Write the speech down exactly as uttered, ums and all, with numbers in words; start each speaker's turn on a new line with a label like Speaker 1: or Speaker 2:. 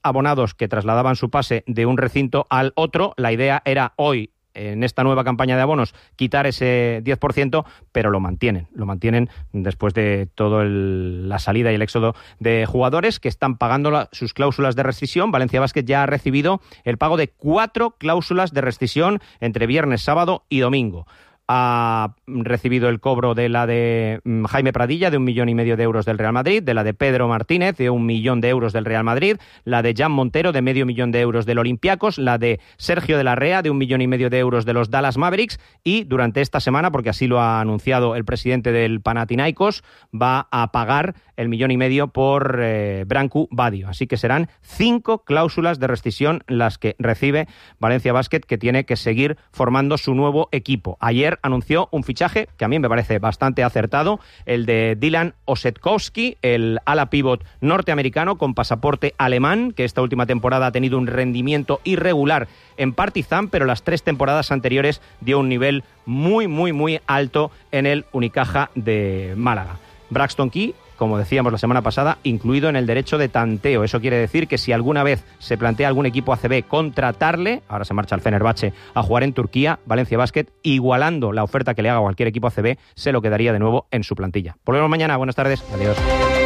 Speaker 1: abonados que trasladaban su pase de un recinto al otro. La idea era hoy, en esta nueva campaña de abonos, quitar ese diez por ciento, pero lo mantienen, lo mantienen después de toda la salida y el éxodo de jugadores que están pagando la, sus cláusulas de rescisión. Valencia Basket ya ha recibido el pago de cuatro cláusulas de rescisión entre viernes, sábado y domingo. Ha recibido el cobro de la de Jaime Pradilla de un millón y medio de euros del Real Madrid, de la de Pedro Martínez de un millón de euros del Real Madrid, la de Jan Montero de medio millón de euros del Olympiacos, la de Sergio de la Rea de un millón y medio de euros de los Dallas Mavericks, y durante esta semana, porque así lo ha anunciado el presidente del Panathinaikos, va a pagar el millón y medio por eh, Branko Badio. Así que serán cinco cláusulas de rescisión las que recibe Valencia Basket, que tiene que seguir formando su nuevo equipo. Ayer anunció un fichaje que a mí me parece bastante acertado, el de Dylan Osetkowski, el ala pívot norteamericano con pasaporte alemán, que esta última temporada ha tenido un rendimiento irregular en Partizan, pero las tres temporadas anteriores dio un nivel muy, muy, muy alto en el Unicaja de Málaga. Braxton Key, como decíamos la semana pasada, incluido en el derecho de tanteo. Eso quiere decir que si alguna vez se plantea algún equipo A C B contratarle, ahora se marcha al Fenerbahce a jugar en Turquía, Valencia Basket, igualando la oferta que le haga cualquier equipo A C B, se lo quedaría de nuevo en su plantilla. Volvemos mañana, buenas tardes, adiós.